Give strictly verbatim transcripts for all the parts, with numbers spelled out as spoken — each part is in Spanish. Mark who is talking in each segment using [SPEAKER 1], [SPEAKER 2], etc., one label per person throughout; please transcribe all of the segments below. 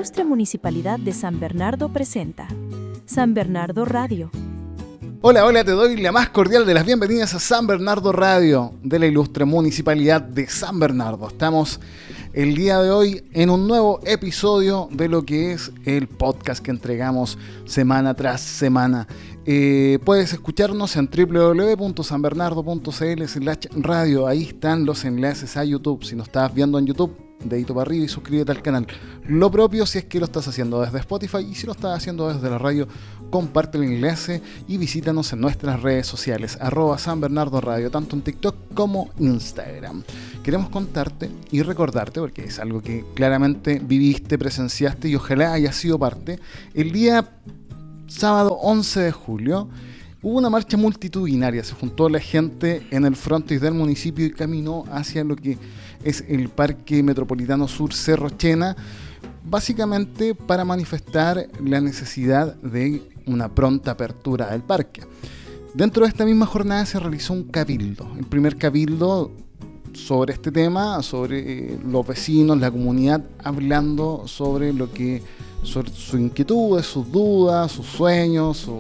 [SPEAKER 1] Ilustre Municipalidad de San Bernardo presenta San Bernardo Radio.
[SPEAKER 2] Hola, hola, te doy la más cordial de las bienvenidas a San Bernardo Radio de la Ilustre Municipalidad de San Bernardo. Estamos el día de hoy en un nuevo episodio de lo que es el podcast que entregamos semana tras semana. Eh, puedes escucharnos en w w w punto san bernardo punto c l slash radio. Ahí están los enlaces a YouTube. Si nos estás viendo en YouTube, dedito para arriba y suscríbete al canal. Lo propio si es que lo estás haciendo desde Spotify, y si lo estás haciendo desde la radio, comparte el enlace y visítanos en nuestras redes sociales, arroba San Bernardo Radio, tanto en TikTok como Instagram. Queremos contarte y recordarte, porque es algo que claramente viviste, presenciaste y ojalá haya sido parte. El día sábado once de julio hubo una marcha multitudinaria. Se juntó la gente en el frontis del municipio y caminó hacia lo que es el Parque Metropolitano Sur Cerro Chena, básicamente para manifestar la necesidad de una pronta apertura del parque. Dentro de esta misma jornada se realizó un cabildo, el primer cabildo sobre este tema, sobre eh, los vecinos, la comunidad, hablando sobre lo que sobre sus inquietudes, sus dudas, sus sueños, su,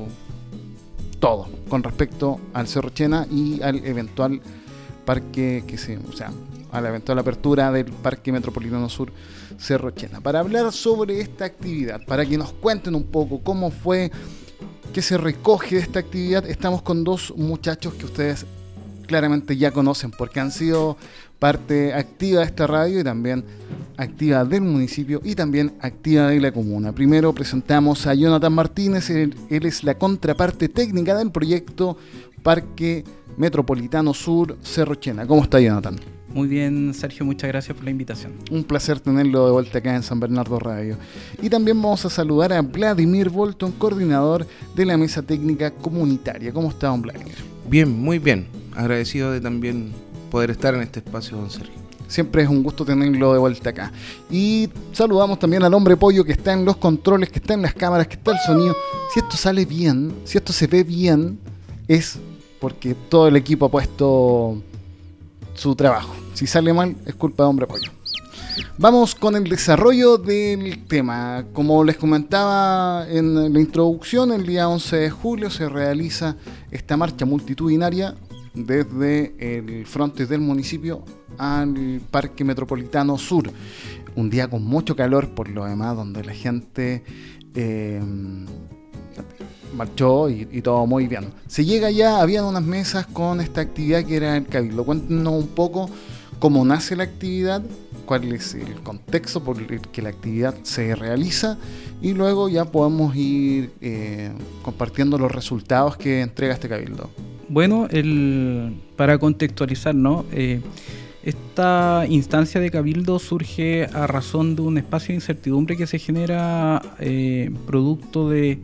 [SPEAKER 2] todo con respecto al Cerro Chena y al eventual parque que se, o sea, a la eventual apertura del Parque Metropolitano Sur Cerro Chena. Para hablar sobre esta actividad, para que nos cuenten un poco cómo fue, qué se recoge de esta actividad, estamos con dos muchachos que ustedes claramente ya conocen porque han sido parte activa de esta radio y también activa del municipio y también activa de la comuna. Primero presentamos a Jonathan Martínez. Él, él es la contraparte técnica del proyecto Parque Metropolitano Sur Cerro Chena. ¿Cómo está, Jonathan?
[SPEAKER 3] Muy bien, Sergio, muchas gracias por la invitación.
[SPEAKER 2] Un placer tenerlo de vuelta acá en San Bernardo Radio. Y también vamos a saludar a Vladimir Bolton, coordinador de la Mesa Técnica Comunitaria. ¿Cómo está, don Vladimir?
[SPEAKER 4] Bien, muy bien. Agradecido de también poder estar en este espacio, don Sergio.
[SPEAKER 2] Siempre es un gusto tenerlo de vuelta acá. Y saludamos también al hombre pollo que está en los controles, que está en las cámaras, que está el sonido. Si esto sale bien, si esto se ve bien, es porque todo el equipo ha puesto su trabajo. Si sale mal, es culpa de hombre pollo. Vamos con el desarrollo del tema. Como les comentaba en la introducción, el día once de julio se realiza esta marcha multitudinaria desde el frontis del municipio al Parque Metropolitano Sur. Un día con mucho calor, por lo demás, donde la gente eh, marchó y, y todo muy bien. Se llega ya, habían unas mesas con esta actividad que era el cabildo. Cuéntenos un poco cómo nace la actividad, cuál es el contexto por el que la actividad se realiza, y luego ya podemos ir eh, compartiendo los resultados que entrega este cabildo.
[SPEAKER 3] Bueno, el, para contextualizar, ¿no? Eh, esta instancia de cabildo surge a razón de un espacio de incertidumbre que se genera eh, producto de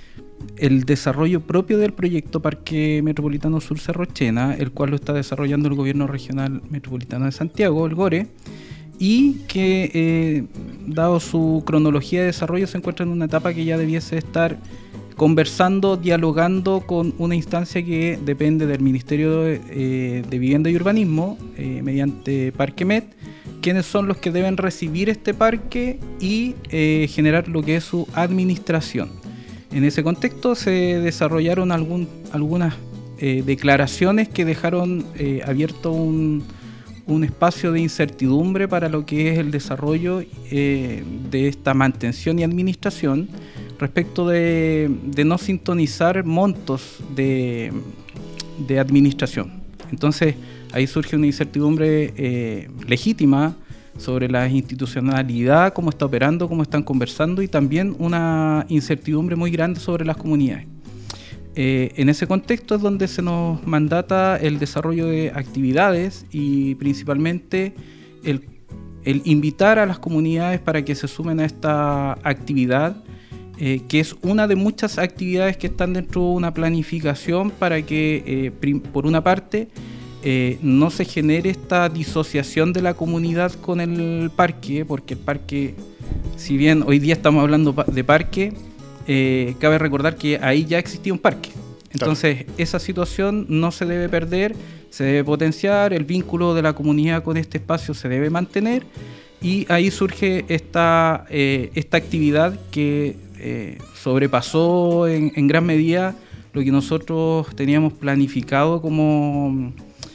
[SPEAKER 3] el desarrollo propio del proyecto Parque Metropolitano Sur Cerro Chena, el cual lo está desarrollando el Gobierno Regional Metropolitano de Santiago, el GORE, y que, eh, dado su cronología de desarrollo, se encuentra en una etapa que ya debiese estar conversando, dialogando con una instancia que depende del Ministerio de, eh, de Vivienda y Urbanismo, eh, mediante Parquemet, quienes son los que deben recibir este parque y eh, generar lo que es su administración. En ese contexto se desarrollaron algún, algunas eh, declaraciones que dejaron eh, abierto un, un espacio de incertidumbre para lo que es el desarrollo eh, de esta mantención y administración, respecto de, de no sintonizar montos de, de administración. Entonces ahí surge una incertidumbre eh, legítima sobre la institucionalidad, cómo está operando, cómo están conversando, y también una incertidumbre muy grande sobre las comunidades. Eh, en ese contexto es donde se nos mandata el desarrollo de actividades y principalmente el, el invitar a las comunidades para que se sumen a esta actividad, Eh, que es una de muchas actividades que están dentro de una planificación para que, eh, prim- por una parte, eh, no se genere esta disociación de la comunidad con el parque, porque el parque, si bien hoy día estamos hablando pa- de parque, eh, cabe recordar que ahí ya existía un parque. Entonces, claro, esa situación no se debe perder, se debe potenciar, el vínculo de la comunidad con este espacio se debe mantener, Y ahí surge esta, eh, esta actividad que eh, sobrepasó en, en gran medida lo que nosotros teníamos planificado como,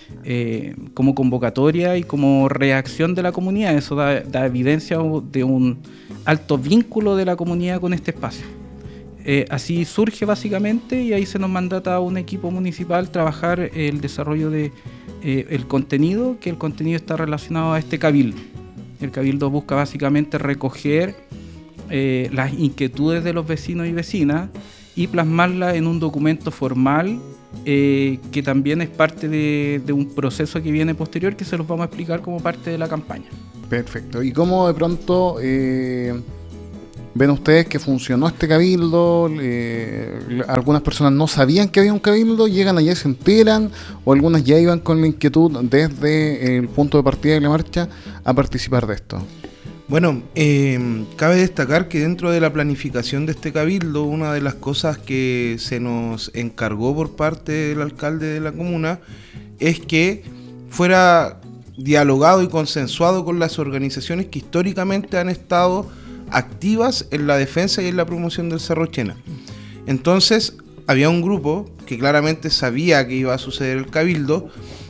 [SPEAKER 3] eh, como convocatoria y como reacción de la comunidad. Eso da, da evidencia de un alto vínculo de la comunidad con este espacio. Eh, así surge básicamente, y ahí se nos mandata a un equipo municipal trabajar el desarrollo de eh, el contenido, que el contenido está relacionado a este cabildo. El cabildo busca básicamente recoger eh, las inquietudes de los vecinos y vecinas y plasmarlas en un documento formal eh, que también es parte de, de un proceso que viene posterior, que se los vamos a explicar como parte de la campaña.
[SPEAKER 2] Perfecto. ¿Y cómo de pronto eh, ven ustedes que funcionó este cabildo? Eh, algunas personas no sabían que había un cabildo, llegan allá y se enteran, o algunas ya iban con la inquietud desde el punto de partida de la marcha a participar de esto.
[SPEAKER 4] Bueno, eh, cabe destacar que dentro de la planificación de este cabildo, una de las cosas que se nos encargó por parte del alcalde de la comuna es que fuera dialogado y consensuado con las organizaciones que históricamente han estado activas en la defensa y en la promoción del Cerro Chena. Entonces había un grupo que claramente sabía que iba a suceder el cabildo,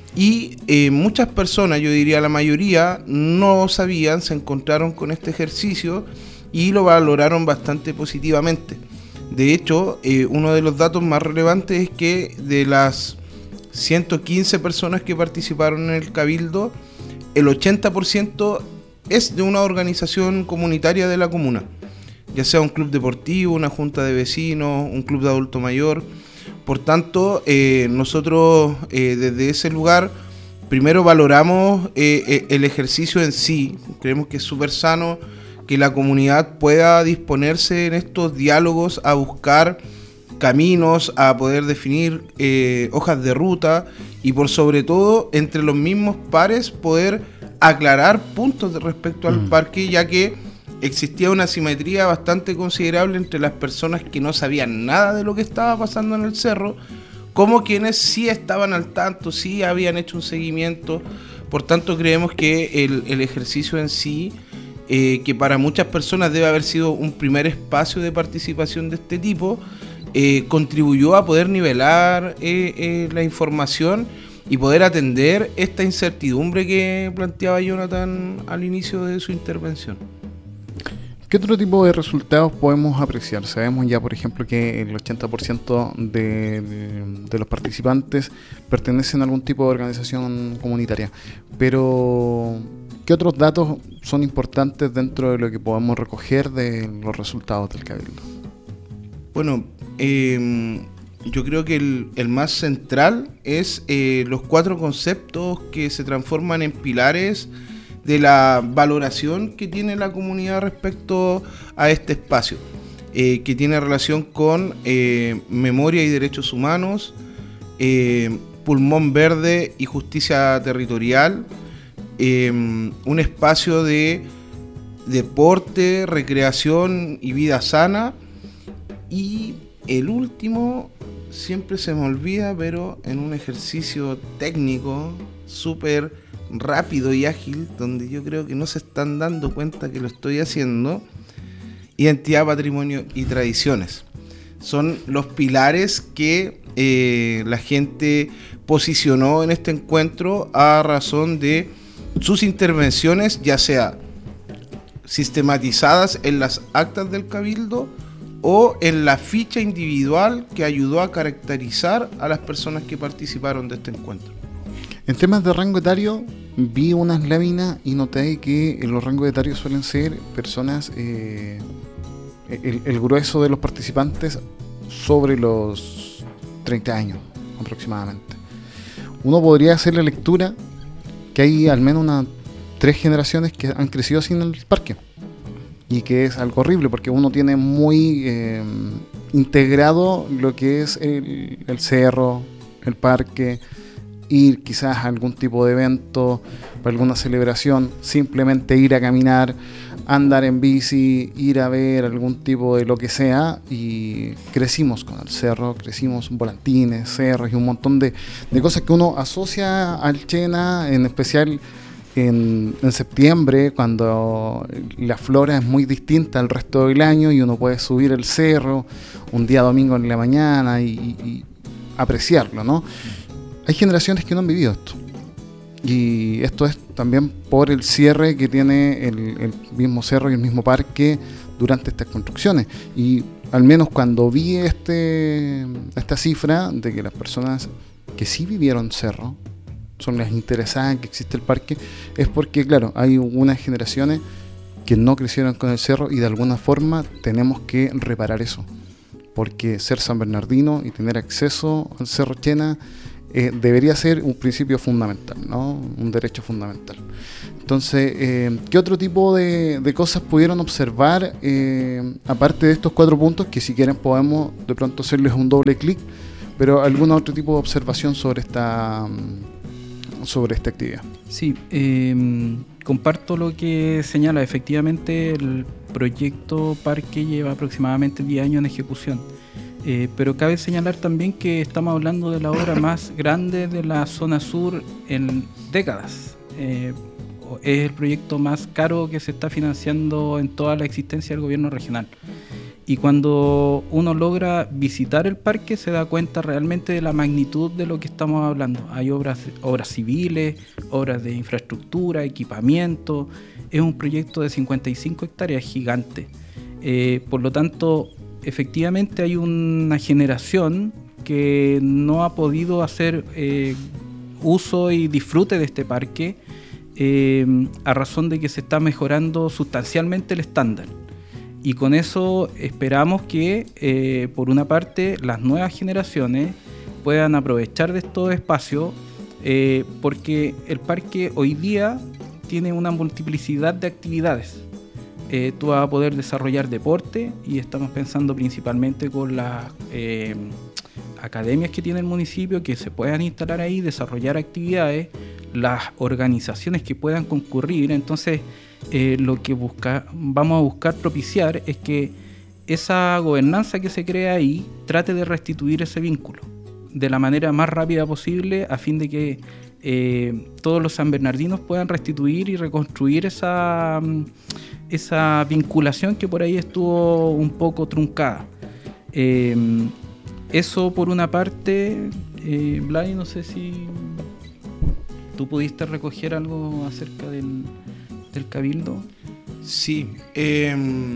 [SPEAKER 4] y eh, muchas personas, yo diría la mayoría, no sabían, se encontraron con este ejercicio y lo valoraron bastante positivamente. De hecho, eh, uno de los datos más relevantes es que de las ciento quince personas que participaron en el cabildo, el ochenta por ciento es de una organización comunitaria de la comuna, ya sea un club deportivo, una junta de vecinos, un club de adulto mayor. Por tanto, eh, nosotros eh, desde ese lugar primero valoramos eh, el ejercicio en sí. Creemos que es súper sano que la comunidad pueda disponerse en estos diálogos a buscar caminos, a poder definir eh, hojas de ruta y por sobre todo entre los mismos pares poder aclarar puntos de respecto al mm. parque, ya que existía una asimetría bastante considerable entre las personas que no sabían nada de lo que estaba pasando en el cerro, como quienes sí estaban al tanto, sí habían hecho un seguimiento. Por tanto, creemos que el, el ejercicio en sí, eh, que para muchas personas debe haber sido un primer espacio de participación de este tipo, eh, contribuyó a poder nivelar eh, eh, la información y poder atender esta incertidumbre que planteaba Jonathan al inicio de su intervención.
[SPEAKER 2] ¿Qué otro tipo de resultados podemos apreciar? Sabemos ya, por ejemplo, que el ochenta por ciento de, de, de los participantes pertenecen a algún tipo de organización comunitaria, pero ¿qué otros datos son importantes dentro de lo que podemos recoger de los resultados del cabildo?
[SPEAKER 4] Bueno, eh, yo creo que el, el más central es eh, los cuatro conceptos que se transforman en pilares de la valoración que tiene la comunidad respecto a este espacio, eh, que tiene relación con eh, memoria y derechos humanos, eh, pulmón verde y justicia territorial, eh, un espacio de deporte, recreación y vida sana, y el último siempre se me olvida, pero en un ejercicio técnico súper rápido y ágil, donde yo creo que no se están dando cuenta que lo estoy haciendo, identidad, patrimonio y tradiciones. Son los pilares que eh, la gente posicionó en este encuentro a razón de sus intervenciones, ya sea sistematizadas en las actas del cabildo o en la ficha individual que ayudó a caracterizar a las personas que participaron de este encuentro.
[SPEAKER 2] En temas de rango etario, vi unas láminas y noté que los rangos etarios suelen ser personas, eh, el, el grueso de los participantes sobre los treinta años aproximadamente. Uno podría hacer la lectura que hay al menos unas tres generaciones que han crecido sin el parque, y que es algo horrible porque uno tiene muy eh, integrado lo que es el, el cerro, el parque, ir quizás a algún tipo de evento, para alguna celebración, simplemente ir a caminar, andar en bici, ir a ver algún tipo de lo que sea, y crecimos con el cerro, crecimos volantines, cerros y un montón de, de cosas que uno asocia al Chena, en especial en, en septiembre, cuando la flora es muy distinta al resto del año y uno puede subir el cerro un día domingo en la mañana y, y, y apreciarlo, ¿no? Hay generaciones que no han vivido esto. Y esto es también por el cierre que tiene el, el mismo cerro y el mismo parque durante estas construcciones. Y al menos cuando vi este esta cifra de que las personas que sí vivieron cerro son las interesadas en que existe el parque, es porque, claro, hay unas generaciones que no crecieron con el cerro y de alguna forma tenemos que reparar eso. Porque ser San Bernardino y tener acceso al Cerro Chena eh, debería ser un principio fundamental, ¿no? Un derecho fundamental. Entonces, eh, ¿qué otro tipo de, de cosas pudieron observar eh, aparte de estos cuatro puntos que si quieren podemos de pronto hacerles un doble clic, pero algún otro tipo de observación sobre esta sobre esta actividad?
[SPEAKER 3] Sí, eh, comparto lo que señala. Efectivamente, el proyecto parque lleva aproximadamente diez años en ejecución. Eh, pero cabe señalar también que estamos hablando de la obra más grande de la zona sur en décadas. Eh, es el proyecto más caro que se está financiando en toda la existencia del gobierno regional. Y cuando uno logra visitar el parque se da cuenta realmente de la magnitud de lo que estamos hablando. Hay obras, obras civiles, obras de infraestructura, equipamiento. Es un proyecto de cincuenta y cinco hectáreas gigante. Eh, por lo tanto, efectivamente hay una generación que no ha podido hacer eh, uso y disfrute de este parque eh, a razón de que se está mejorando sustancialmente el estándar. Y con eso esperamos que, eh, por una parte, las nuevas generaciones puedan aprovechar de estos espacios, eh, porque el parque hoy día tiene una multiplicidad de actividades. Eh, tú vas a poder desarrollar deporte y estamos pensando principalmente con las eh, academias que tiene el municipio que se puedan instalar ahí, desarrollar actividades, las organizaciones que puedan concurrir. Entonces, Eh, lo que busca, vamos a buscar propiciar es que esa gobernanza que se crea ahí trate de restituir ese vínculo de la manera más rápida posible a fin de que eh, todos los sanbernardinos puedan restituir y reconstruir esa, esa vinculación que por ahí estuvo un poco truncada. Eh, eso por una parte. eh, Blay, no sé si tú pudiste recoger algo acerca del del Cabildo.
[SPEAKER 4] Sí, eh,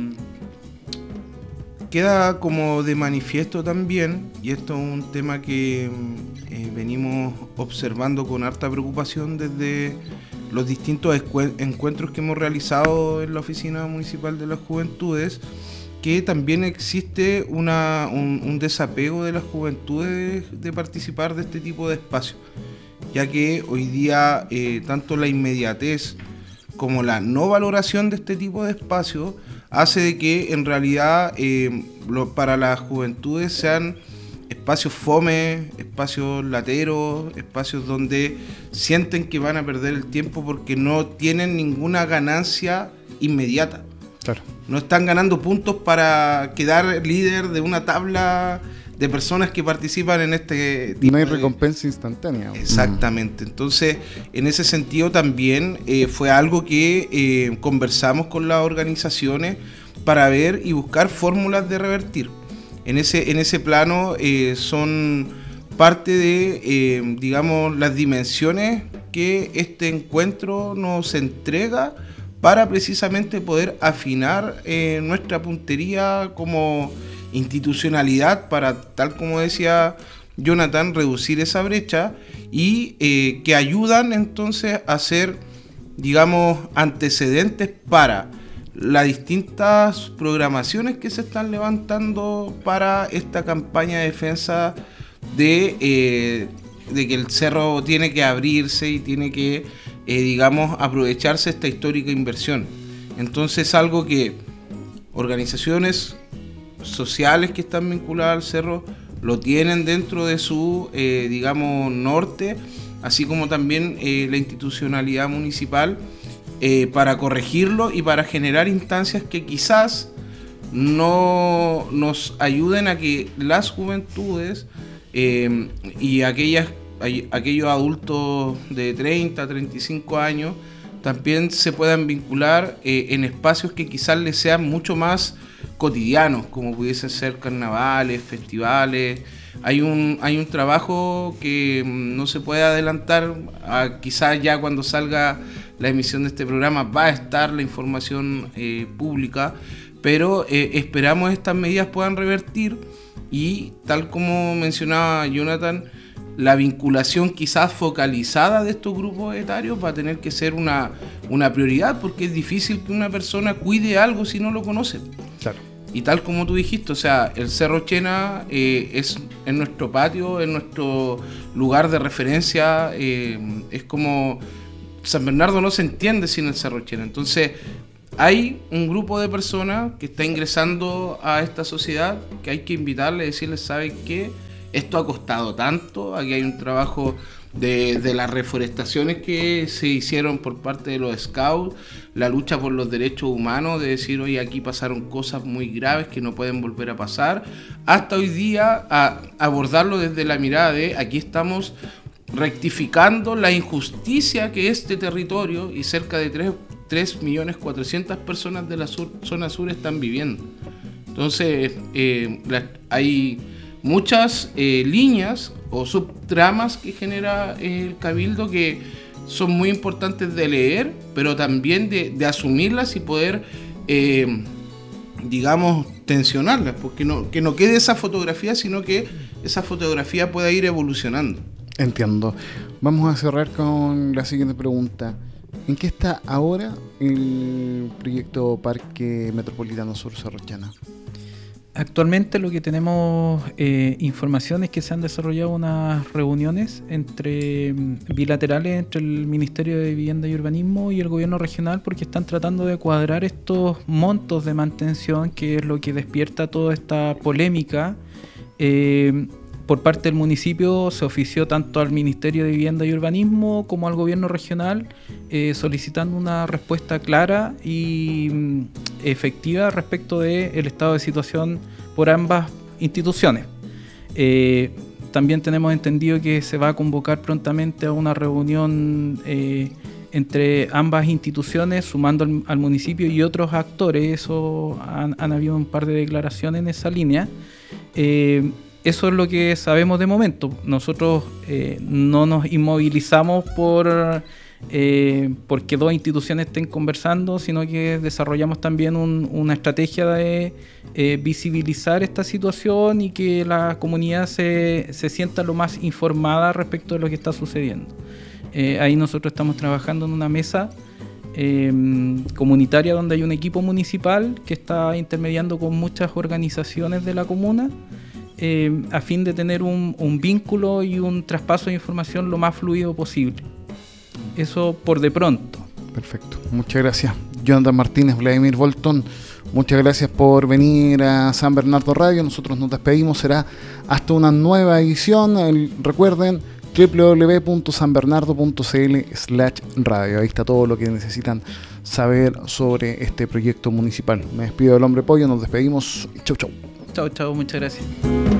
[SPEAKER 4] queda como de manifiesto también, y esto es un tema que eh, venimos observando con harta preocupación desde los distintos encuentros que hemos realizado en la Oficina Municipal de las Juventudes, que también existe una, un, un desapego de las juventudes de participar de este tipo de espacios, ya que hoy día eh, tanto la inmediatez como la no valoración de este tipo de espacios hace de que en realidad eh, lo, para las juventudes sean espacios fome, espacios lateros, espacios donde sienten que van a perder el tiempo porque no tienen ninguna ganancia inmediata.
[SPEAKER 2] Claro.
[SPEAKER 4] No están ganando puntos para quedar líder de una tabla de personas que participan en este tipo.
[SPEAKER 2] No hay
[SPEAKER 4] de...
[SPEAKER 2] recompensa instantánea.
[SPEAKER 4] Exactamente. Entonces, en ese sentido también eh, fue algo que eh, conversamos con las organizaciones para ver y buscar fórmulas de revertir. En ese, en ese plano eh, son parte de, eh, digamos, las dimensiones que este encuentro nos entrega para precisamente poder afinar eh, nuestra puntería como institucionalidad para, tal como decía Jonathan, reducir esa brecha y eh, que ayudan entonces a ser, digamos, antecedentes para las distintas programaciones que se están levantando para esta campaña de defensa de, eh, de que el cerro tiene que abrirse y tiene que, eh, digamos, aprovecharse esta histórica inversión. Entonces, algo que organizaciones sociales que están vinculadas al cerro lo tienen dentro de su, eh, digamos, norte, así como también eh, la institucionalidad municipal, eh, para corregirlo y para generar instancias que quizás no nos ayuden a que las juventudes eh, y aquellas, aquellos adultos de treinta, treinta y cinco años también se puedan vincular eh, en espacios que quizás les sean mucho más cotidianos, como pudiesen ser carnavales, festivales. Hay un, hay un trabajo que no se puede adelantar, a, quizás ya cuando salga la emisión de este programa va a estar la información eh, pública, pero eh, esperamos estas medidas puedan revertir y, tal como mencionaba Jonathan, la vinculación quizás focalizada de estos grupos etarios va a tener que ser una, una prioridad, porque es difícil que una persona cuide algo si no lo conoce.
[SPEAKER 2] Claro.
[SPEAKER 4] Y tal como tú dijiste, o sea, el Cerro Chena eh, es en nuestro patio, en nuestro lugar de referencia, eh, es como San Bernardo no se entiende sin el Cerro Chena. Entonces, hay un grupo de personas que está ingresando a esta sociedad que hay que invitarle, decirles, ¿saben qué? Esto ha costado tanto, aquí hay un trabajo de, de las reforestaciones que se hicieron por parte de los scouts, la lucha por los derechos humanos, de decir, oye, aquí pasaron cosas muy graves que no pueden volver a pasar, hasta hoy día a abordarlo desde la mirada de aquí estamos rectificando la injusticia que este territorio y cerca de tres millones cuatrocientas personas de la sur, zona sur están viviendo. Entonces, eh, la, hay muchas eh, líneas o subtramas que genera el Cabildo que son muy importantes de leer, pero también de, de asumirlas y poder, eh, digamos, tensionarlas, porque no, que no quede esa fotografía, sino que esa fotografía pueda ir evolucionando.
[SPEAKER 2] Entiendo. Vamos a cerrar con la siguiente pregunta. ¿En qué está ahora el proyecto Parque Metropolitano Sur Cerro Chena?
[SPEAKER 3] Actualmente lo que tenemos eh, información es que se han desarrollado unas reuniones entre bilaterales entre el Ministerio de Vivienda y Urbanismo y el gobierno regional, porque están tratando de cuadrar estos montos de mantención, que es lo que despierta toda esta polémica. Eh, por parte del municipio se ofició tanto al Ministerio de Vivienda y Urbanismo como al gobierno regional eh, solicitando una respuesta clara y mm, efectiva respecto del estado de situación por ambas instituciones. Eh, también tenemos entendido que se va a convocar prontamente a una reunión eh, entre ambas instituciones, sumando al, al municipio y otros actores. Eso han, han habido un par de declaraciones en esa línea. Eh, Eso es lo que sabemos de momento. Nosotros eh, no nos inmovilizamos por eh, porque dos instituciones estén conversando, sino que desarrollamos también un, una estrategia de eh, visibilizar esta situación y que la comunidad se, se sienta lo más informada respecto de lo que está sucediendo. Eh, ahí nosotros estamos trabajando en una mesa eh, comunitaria donde hay un equipo municipal que está intermediando con muchas organizaciones de la comuna, Eh, a fin de tener un, un vínculo y un traspaso de información lo más fluido posible. Eso por de pronto.
[SPEAKER 2] Perfecto, muchas gracias. Jonathan Martínez, Vladimir Bolton, muchas gracias por venir a San Bernardo Radio. Nosotros nos despedimos, será hasta una nueva edición. El, recuerden, doble u doble u doble u punto san bernardo punto c l slash radio. Ahí está todo lo que necesitan saber sobre este proyecto municipal. Me despido del Hombre Pollo, nos despedimos. Chau, chau.
[SPEAKER 3] Chao, chao, muchas gracias.